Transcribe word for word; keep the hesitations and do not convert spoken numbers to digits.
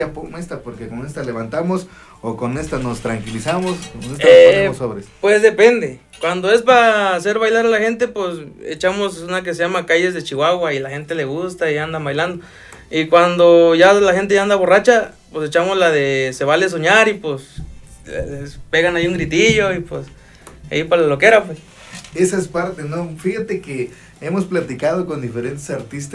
ya ponme esta porque con esta levantamos o con esta nos tranquilizamos, con esta Eh, nos ponemos sobres. Pues depende. Cuando es para hacer bailar a la gente, pues echamos una que se llama Calles de Chihuahua y la gente le gusta y anda bailando. Y cuando ya la gente ya anda borracha, pues echamos la de Se Vale Soñar y pues les pegan ahí un gritillo y pues ahí para lo que era, pues. Esa es parte, ¿no? Fíjate que hemos platicado con diferentes artistas